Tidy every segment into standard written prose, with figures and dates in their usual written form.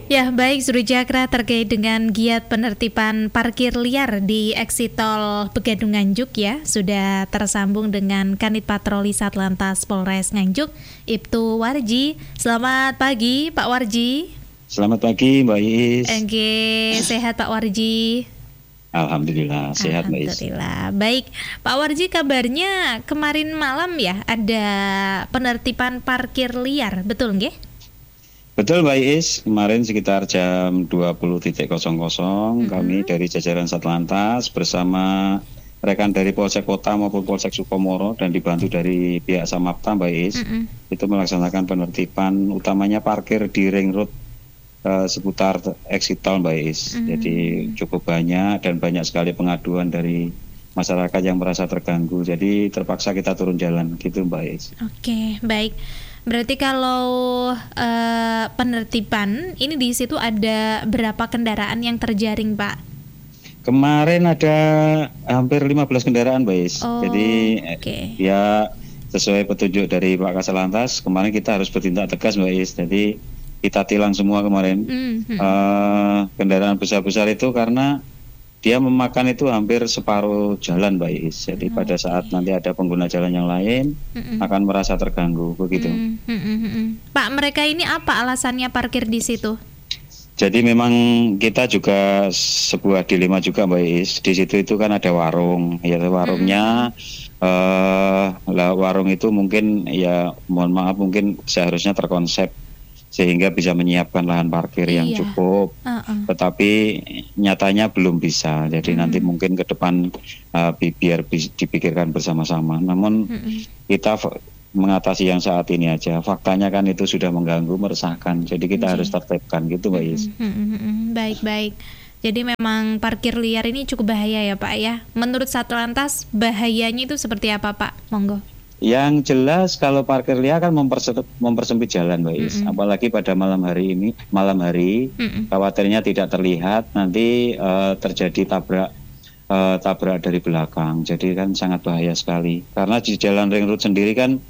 Ya, baik Surujakra, terkait dengan giat penertiban parkir liar di eksit tol Begadung Nganjuk ya, sudah tersambung dengan Kanit Patroli Satlantas Polres Nganjuk, Ibtu Warji. Selamat pagi, Pak Warji. Selamat pagi, Mbak Is. Oke, sehat Pak Warji? Alhamdulillah, sehat Mbak Is. Alhamdulillah. Baik, Pak Warji, kabarnya kemarin malam ya ada penertiban parkir liar, betul nggih? Betul Mbak Is, kemarin sekitar jam 20.00 kami dari jajaran Satlantas bersama rekan dari Polsek Kota maupun Polsek Sukomoro dan dibantu dari pihak Samapta Mbak Is, itu melaksanakan penertiban utamanya parkir di ring road seputar exit tol Mbak Is. Jadi cukup banyak dan banyak sekali pengaduan dari masyarakat yang merasa terganggu. Jadi terpaksa kita turun jalan gitu Mbak Is. Oke, baik. Berarti kalau penertiban ini di situ ada berapa kendaraan yang terjaring, Pak? Kemarin ada hampir 15 kendaraan, Mbak Is. Jadi ya sesuai petunjuk dari Pak Kaslantas, kemarin kita harus bertindak tegas, Mbak Is. Jadi kita tilang semua kemarin kendaraan besar-besar itu karena dia memakan itu hampir separuh jalan Mbak Is. Jadi pada saat nanti ada pengguna jalan yang lain akan merasa terganggu begitu. Pak, mereka ini apa alasannya parkir di situ? Jadi memang kita juga sebuah dilema juga Mbak Is. Di situ itu kan ada warung, ya warungnya warung itu mungkin ya mohon maaf mungkin seharusnya terkonsep sehingga bisa menyiapkan lahan parkir yang cukup, tetapi nyatanya belum bisa. Jadi nanti mungkin ke depan biar dipikirkan bersama-sama. Namun kita mengatasi yang saat ini aja. Faktanya kan itu sudah mengganggu, meresahkan. Jadi kita harus tertibkan gitu, Mbak Is. Baik. Jadi memang parkir liar ini cukup bahaya ya, Pak ya. Menurut Satlantas bahayanya itu seperti apa, Pak? Monggo. Yang jelas kalau parkir liar kan mempersempit jalan Mbak Is. Apalagi pada malam hari khawatirnya tidak terlihat nanti terjadi tabrak dari belakang. Jadi kan sangat bahaya sekali. Karena di jalan ring road sendiri kan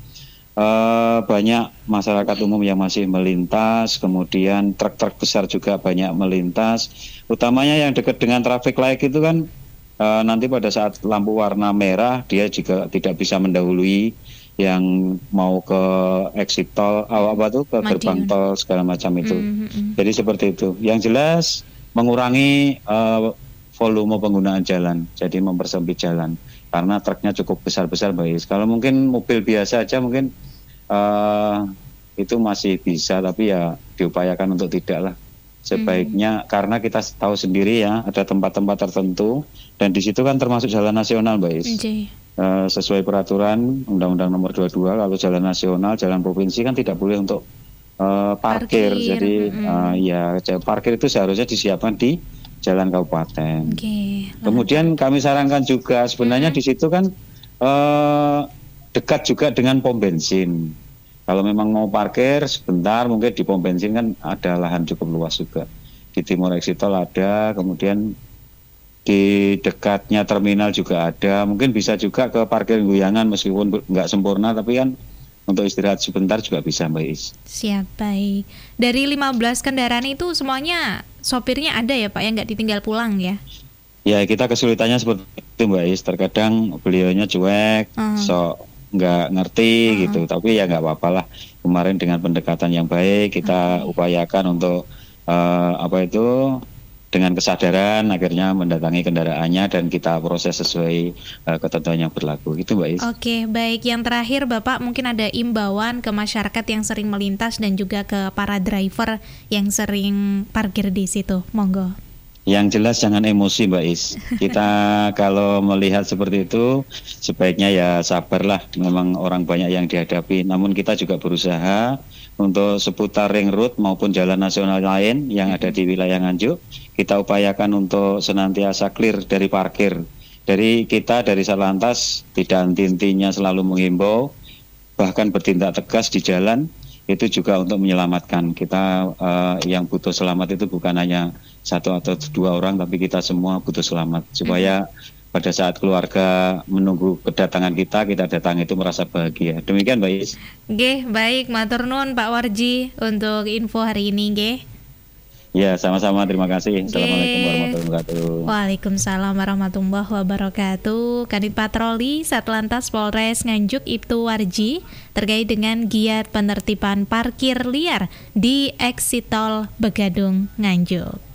banyak masyarakat umum yang masih melintas, kemudian truk-truk besar juga banyak melintas. Utamanya yang dekat dengan traffic light itu kan nanti pada saat lampu warna merah dia juga tidak bisa mendahului yang mau ke exit tol, ke gerbang tol segala macam itu. Jadi seperti itu. Yang jelas mengurangi volume penggunaan jalan, jadi mempersempit jalan karena truknya cukup besar-besar Mbak Is. Kalau mungkin mobil biasa aja mungkin itu masih bisa, tapi ya diupayakan untuk tidak lah. Sebaiknya karena kita tahu sendiri ya ada tempat-tempat tertentu dan di situ kan termasuk jalan nasional Mbak Is. Sesuai peraturan Undang-Undang Nomor 22 kalau jalan nasional, jalan provinsi kan tidak boleh untuk parkir. Jadi parkir itu seharusnya disiapkan di jalan kabupaten. Kemudian kami sarankan juga sebenarnya di situ kan dekat juga dengan pom bensin. Kalau memang mau parkir sebentar mungkin di pom bensin kan ada lahan cukup luas juga. Di timur exit tol ada, kemudian di dekatnya terminal juga ada. Mungkin bisa juga ke parkir Guyangan meskipun nggak sempurna tapi kan untuk istirahat sebentar juga bisa Mbak Is. Siap, baik. Dari 15 kendaraan itu semuanya sopirnya ada ya Pak, yang nggak ditinggal pulang ya? Ya kita kesulitannya seperti itu Mbak Is. Terkadang beliaunya cuek, nggak ngerti gitu, tapi ya nggak apa-apa lah. Kemarin dengan pendekatan yang baik kita upayakan untuk dengan kesadaran akhirnya mendatangi kendaraannya dan kita proses sesuai ketentuan yang berlaku. Itu Mbak Is. Oke, baik. Yang terakhir Bapak mungkin ada imbauan ke masyarakat yang sering melintas dan juga ke para driver yang sering parkir di situ. Monggo. Yang jelas jangan emosi Mbak Is. Kita kalau melihat seperti itu sebaiknya ya sabarlah. Memang orang banyak yang dihadapi. Namun kita juga berusaha untuk seputar ring road maupun jalan nasional lain yang ada di wilayah Nganjuk. Kita upayakan untuk senantiasa clear dari parkir. Dari kita dari Satlantas tidak henti-hentinya selalu menghimbau, bahkan bertindak tegas di jalan. Itu juga untuk menyelamatkan kita. Yang butuh selamat itu bukan hanya satu atau dua orang, tapi kita semua butuh selamat supaya pada saat keluarga menunggu kedatangan kita datang itu merasa bahagia. Demikian Mbak Is. Nggih, baik, matur nuwun Pak Warji untuk info hari ini nggih. Ya, sama-sama. Terima kasih. Assalamualaikum warahmatullahi wabarakatuh. Waalaikumsalam warahmatullahi wabarakatuh. Kanit Patroli Satlantas Polres Nganjuk Ibtu Warji terkait dengan giat penertiban parkir liar di Eksit Tol Begadung Nganjuk.